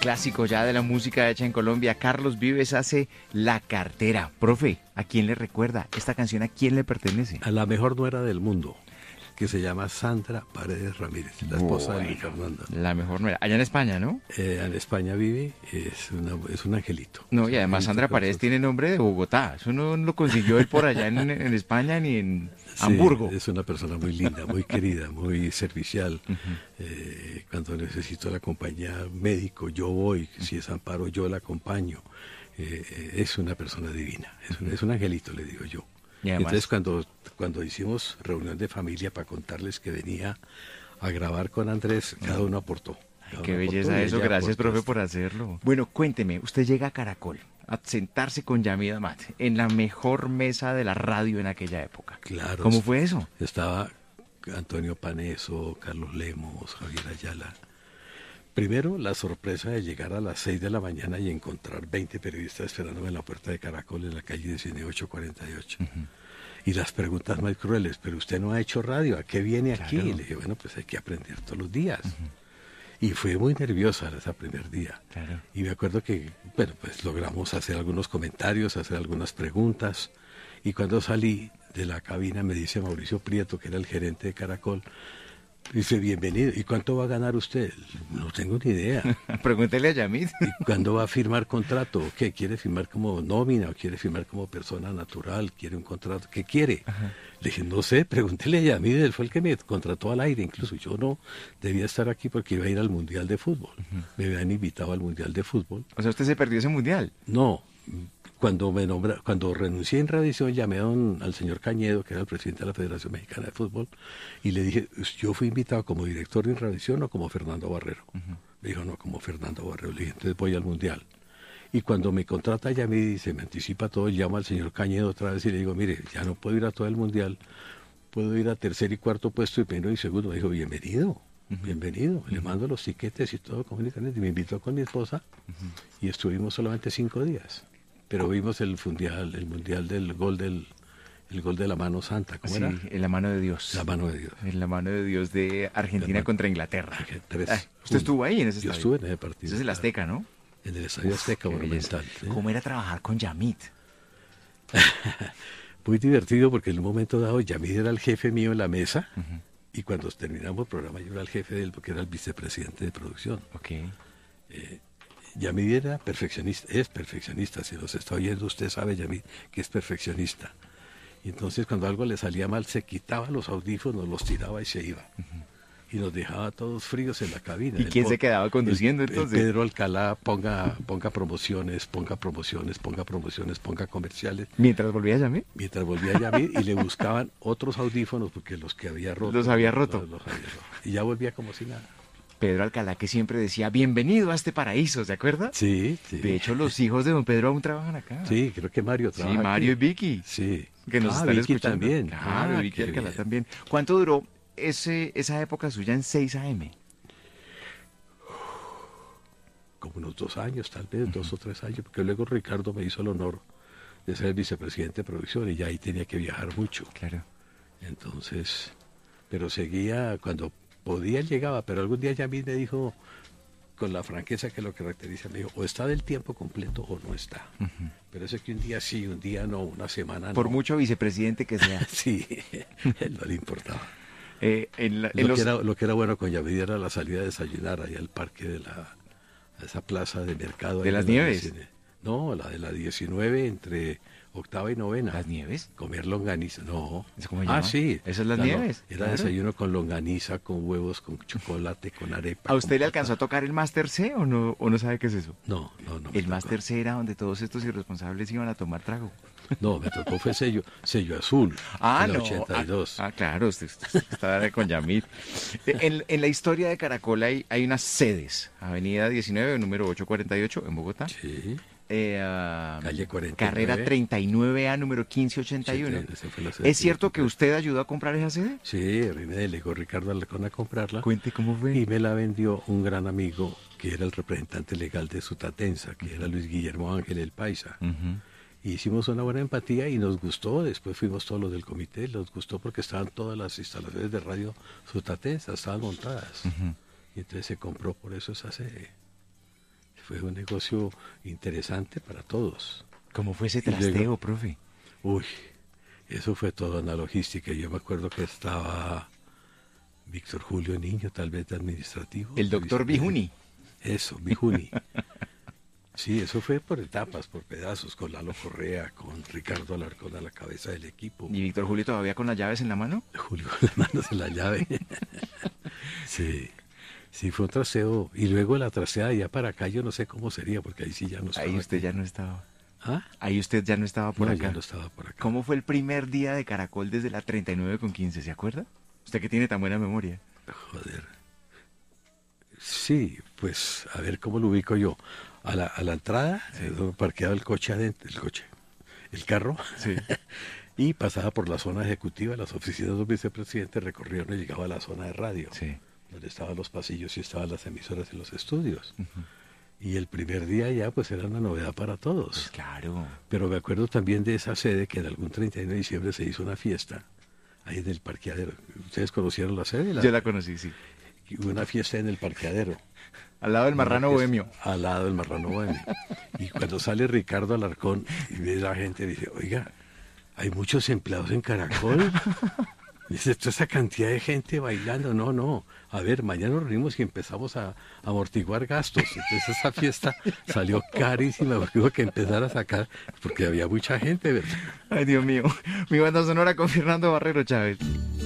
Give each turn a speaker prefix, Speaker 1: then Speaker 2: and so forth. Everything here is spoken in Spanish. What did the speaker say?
Speaker 1: clásico ya de la música hecha en Colombia. Carlos Vives hace La Cartera. Profe, ¿a quién le recuerda? ¿Esta canción a quién le pertenece?
Speaker 2: A la mejor nuera del mundo, que se llama Sandra Paredes Ramírez, la esposa de Luis Fernando.
Speaker 1: La mejor nuera. Allá en España, ¿no?
Speaker 2: En España vive, es un angelito.
Speaker 1: No, y además Sandra Paredes tiene nombre de Bogotá. Eso no lo consiguió él por allá en España ni en Hamburgo.
Speaker 2: Es una persona muy linda, muy querida, muy servicial. Cuando necesito la compañía médico, yo voy. Si es amparo, yo la acompaño. Es una persona divina. Es un angelito, le digo yo.
Speaker 1: Y además,
Speaker 2: entonces cuando hicimos reunión de familia para contarles que venía a grabar con Andrés, cada uno aportó.
Speaker 1: Qué belleza eso, gracias profe por hacerlo. Bueno, cuénteme, usted llega a Caracol a sentarse con Yamid Amad en la mejor mesa de la radio en aquella época.
Speaker 2: Claro.
Speaker 1: ¿Cómo fue eso?
Speaker 2: Estaba Antonio Paneso, Carlos Lemos, Javier Ayala. Primero, la sorpresa de llegar a las 6 de la mañana y encontrar 20 periodistas esperándome en la puerta de Caracol en la calle 19848. Y las preguntas más crueles, pero usted no ha hecho radio, ¿a qué viene aquí? Y le dije, bueno, pues hay que aprender todos los días. Y fue muy nerviosa ese primer día.
Speaker 1: Claro.
Speaker 2: Y me acuerdo que, bueno, pues logramos hacer algunos comentarios, hacer algunas preguntas. Y cuando salí de la cabina me dice Mauricio Prieto, que era el gerente de Caracol, dice, bienvenido. ¿Y cuánto va a ganar usted? No tengo ni idea.
Speaker 1: Pregúntele a Yamid.
Speaker 2: ¿Y cuándo va a firmar contrato? ¿Qué? ¿Quiere firmar como nómina o quiere firmar como persona natural? ¿Quiere un contrato? ¿Qué quiere? Ajá. Le dije, no sé, pregúntele a Yamid, él fue el que me contrató al aire. Incluso yo no debía estar aquí porque iba a ir al Mundial de Fútbol. Me habían invitado al Mundial de Fútbol.
Speaker 1: O sea, ¿usted se perdió ese Mundial?
Speaker 2: No. Cuando renuncié en Radiación, llamé al señor Cañedo, que era el presidente de la Federación Mexicana de Fútbol, y le dije, ¿yo fui invitado como director de Radiación o como Fernando Barrero? Me dijo, no, como Fernando Barrero. Le dije, entonces voy al Mundial. Y cuando me contrata ya me dice, me anticipa todo, llamo al señor Cañedo otra vez y le digo, mire, ya no puedo ir a todo el Mundial, puedo ir a tercer y cuarto puesto y primero y segundo. Me dijo, bienvenido. Bienvenido, le mando los tiquetes y todo, y me invitó con mi esposa y estuvimos solamente 5 días. Pero vimos el mundial del gol de la mano santa, ¿cómo era?
Speaker 1: En la mano de Dios.
Speaker 2: La mano de Dios.
Speaker 1: En la mano de Dios de Argentina contra Inglaterra. ¿Usted estuvo ahí en ese estadio?
Speaker 2: Yo estuve en ese partido.
Speaker 1: Ese es el Azteca, ¿no?
Speaker 2: En el Estadio Azteca Monumental. ¿Sí?
Speaker 1: ¿Cómo era trabajar con Yamid?
Speaker 2: Muy divertido porque en un momento dado Yamid era el jefe mío en la mesa y cuando terminamos el programa yo era el jefe de él porque era el vicepresidente de producción.
Speaker 1: Okay.
Speaker 2: Yamid era perfeccionista, es perfeccionista, si nos está oyendo usted sabe Yamid que es perfeccionista. Y entonces cuando algo le salía mal se quitaba los audífonos, los tiraba y se iba. Y nos dejaba todos fríos en la cabina.
Speaker 1: ¿Y quién se quedaba conduciendo entonces?
Speaker 2: Pedro Alcalá, ponga promociones, ponga comerciales.
Speaker 1: ¿Mientras volvía Yamid?
Speaker 2: Mientras volvía Yamid y le buscaban otros audífonos porque los que había roto.
Speaker 1: Los había roto.
Speaker 2: Y ya volvía como si nada.
Speaker 1: Pedro Alcalá que siempre decía, bienvenido a este paraíso, ¿se acuerda?
Speaker 2: Sí, sí.
Speaker 1: De hecho, los hijos de don Pedro aún trabajan acá.
Speaker 2: Sí, creo que Mario trabaja.
Speaker 1: Sí, Mario
Speaker 2: aquí.
Speaker 1: y Vicky.
Speaker 2: Sí.
Speaker 1: Que nos están
Speaker 2: Vicky
Speaker 1: escuchando.
Speaker 2: También.
Speaker 1: Claro, Vicky Alcalá también. ¿Cuánto duró esa época suya en 6 AM?
Speaker 2: Como unos 2 años, tal vez, 2 o 3 años, porque luego Ricardo me hizo el honor de ser el vicepresidente de producción y ya ahí tenía que viajar mucho.
Speaker 1: Claro.
Speaker 2: Entonces, pero seguía, cuando podía él llegaba, pero algún día ya a mí me dijo, con la franqueza que lo caracteriza, me dijo, o está del tiempo completo o no está. Pero eso es que un día sí, un día no, una semana no.
Speaker 1: Por mucho vicepresidente que sea.
Speaker 2: Sí, él no le importaba.
Speaker 1: Lo
Speaker 2: que era bueno con Yamid era la salida a desayunar allá al parque de esa plaza de mercado.
Speaker 1: ¿De las Nieves?
Speaker 2: No, la de la 19 entre octava y novena.
Speaker 1: ¿Las Nieves?
Speaker 2: Comer longaniza, no.
Speaker 1: ¿Cómo se llama?
Speaker 2: Sí.
Speaker 1: ¿Esas las Nieves?
Speaker 2: Era desayuno con longaniza, con huevos, con chocolate, con arepa.
Speaker 1: ¿A usted le alcanzó a tocar el Master C o no sabe qué es eso?
Speaker 2: No.
Speaker 1: El Master C era donde todos estos irresponsables iban a tomar trago.
Speaker 2: No, me tocó fue sello azul. En el 82.
Speaker 1: Claro, usted estaba con Yamid. En la historia de Caracol hay unas sedes. Avenida 19, número 848 en Bogotá.
Speaker 2: Sí.
Speaker 1: Calle
Speaker 2: 49.
Speaker 1: Carrera 39A, número 1581. ¿Es cierto que usted ayudó a comprar esa sede?
Speaker 2: Sí, a mí me delegó Ricardo Alarcón a comprarla.
Speaker 1: Cuente cómo fue.
Speaker 2: Y me la vendió un gran amigo que era el representante legal de Sutatensa, que era Luis Guillermo Ángel el Paisa. Hicimos una buena empatía y nos gustó. Después fuimos todos los del comité, nos gustó porque estaban todas las instalaciones de radio Sutatensa, estaban montadas. Y entonces se compró por eso esa sede. Fue un negocio interesante para todos.
Speaker 1: ¿Cómo fue ese
Speaker 2: Y luego-
Speaker 1: trasteo, profe?
Speaker 2: Uy, eso fue toda una logística. Yo me acuerdo que estaba Víctor Julio Niño, tal vez de administrativo.
Speaker 1: El doctor Bijuni.
Speaker 2: Eso, Bijuni. Sí, eso fue por etapas, por pedazos, con Lalo Correa, con Ricardo Alarcón a la cabeza del equipo.
Speaker 1: ¿Y Víctor Julio todavía con las llaves en la mano?
Speaker 2: Julio con las manos en la llave. Sí, sí, fue un traseo. Y luego la traseada ya para acá, yo no sé cómo sería, porque ahí sí ya no estaba.
Speaker 1: Ahí usted
Speaker 2: aquí.
Speaker 1: ya no estaba.
Speaker 2: ¿Ah?
Speaker 1: Ahí usted ya no estaba por
Speaker 2: No,
Speaker 1: acá.
Speaker 2: ya no estaba por acá.
Speaker 1: ¿Cómo fue el primer día de Caracol desde la 39 con 15? ¿Se acuerda? Usted que tiene tan buena memoria.
Speaker 2: Joder. Sí, pues a ver cómo lo ubico yo. A la entrada, parqueaba el coche adentro, el carro,
Speaker 1: Sí.
Speaker 2: y pasaba por la zona ejecutiva, las oficinas del vicepresidente, recorría y llegaba a la zona de radio,
Speaker 1: Sí.
Speaker 2: donde estaban los pasillos y estaban las emisoras y los estudios. Y el primer día ya pues era una novedad para todos.
Speaker 1: Pues claro.
Speaker 2: Pero me acuerdo también de esa sede que en algún 31 de diciembre se hizo una fiesta ahí en el parqueadero. ¿Ustedes conocieron la sede?
Speaker 1: Yo la conocí, sí.
Speaker 2: Hubo una fiesta en el parqueadero.
Speaker 1: Al lado del marrano
Speaker 2: Una
Speaker 1: bohemio.
Speaker 2: fiesta Al lado del marrano bohemio. Y cuando sale Ricardo Alarcón y ve a la gente, dice, oiga, hay muchos empleados en Caracol. Dice, toda esa cantidad de gente bailando. No, no. A ver, mañana nos reunimos y empezamos a amortiguar gastos. Entonces esa fiesta salió carísima porque hubo que empezar a sacar, porque había mucha gente, ¿verdad?
Speaker 1: Ay, Dios mío. Mi banda sonora con Fernando Barrero Chávez.